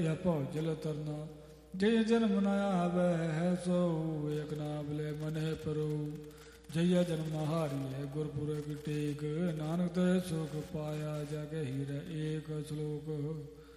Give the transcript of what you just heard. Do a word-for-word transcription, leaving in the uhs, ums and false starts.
ਜੈ ਭਉ ਜਲ ਤਰਨਾ। ਜੈ ਜਨਮ ਨ ਆਵੈ ਹੈ ਸੋ ਏਕ ਨਾ ਬਿਲੇ ਮਨਹਿ ਪਰੋ। ਜਈਆ ਜਨਮ ਹਾਰੀਐ ਗੁਰਪੁਰਖ ਟੇਕ। ਨਾਨਕ ਤੇ ਸੁਖ ਪਾਇਆ ਜਗ ਹੀਰੈ ਏਕ। ਸ਼ਲੋਕ